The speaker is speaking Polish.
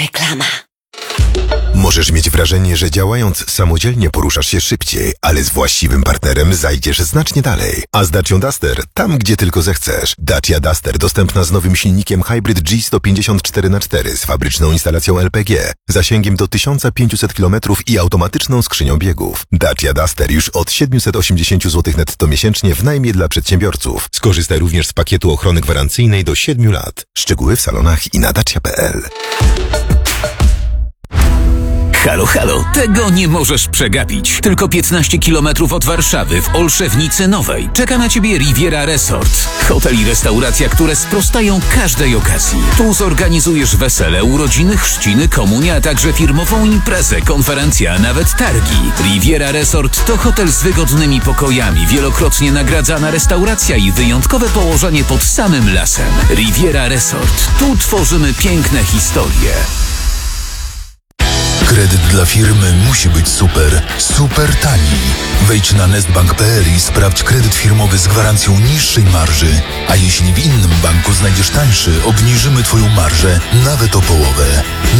Reklama. Możesz mieć wrażenie, że działając samodzielnie poruszasz się szybciej, ale z właściwym partnerem zajdziesz znacznie dalej. A z Dacią Duster tam, gdzie tylko zechcesz. Dacia Duster dostępna z nowym silnikiem Hybrid G154x4 z fabryczną instalacją LPG, zasięgiem do 1500 km i automatyczną skrzynią biegów. Dacia Duster już od 780 zł netto miesięcznie w najmie dla przedsiębiorców. Skorzystaj również z pakietu ochrony gwarancyjnej do 7 lat. Szczegóły w salonach i na dacia.pl. Halo, halo, tego nie możesz przegapić. Tylko 15 km od Warszawy w Olszewnicy Nowej czeka na Ciebie Riviera Resort. Hotel i restauracja, które sprostają każdej okazji. Tu zorganizujesz wesele, urodziny, chrzciny, komunie, a także firmową imprezę, konferencję, a nawet targi. Riviera Resort to hotel z wygodnymi pokojami, wielokrotnie nagradzana restauracja i wyjątkowe położenie pod samym lasem. Riviera Resort. Tu tworzymy piękne historie. Kredyt dla firmy musi być super, super tani. Wejdź na nestbank.pl i sprawdź kredyt firmowy z gwarancją niższej marży. A jeśli w innym banku znajdziesz tańszy, obniżymy Twoją marżę nawet o połowę.